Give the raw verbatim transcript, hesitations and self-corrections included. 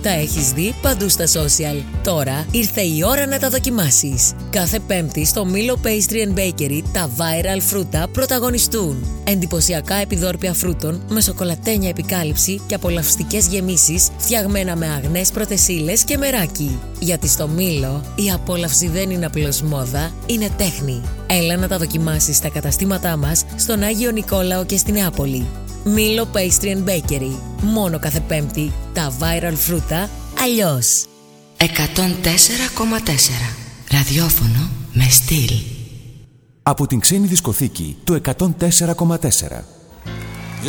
Τα έχεις δει παντού στα social. Τώρα ήρθε η ώρα να τα δοκιμάσεις. Κάθε Πέμπτη στο Milo Pastry and Bakery τα viral φρούτα πρωταγωνιστούν. Εντυπωσιακά επιδόρπια φρούτων με σοκολατένια επικάλυψη και απολαυστικές γεμίσεις φτιαγμένα με αγνές πρωτεσίλες και μεράκι. Γιατί στο Milo η απόλαυση δεν είναι απλώς μόδα, είναι τέχνη. Έλα να τα δοκιμάσεις στα καταστήματά μας στον Άγιο Νικόλαο και στη Νεάπολη. Milo Pastry and Bakery. Μόνο κάθε Πέμπτη τα viral φρούτα αλλιώς. εκατόν τέσσερα κόμμα τέσσερα ραδιόφωνο με στυλ. Από την ξένη δισκοθήκη του εκατόν τέσσερα κόμμα τέσσερα.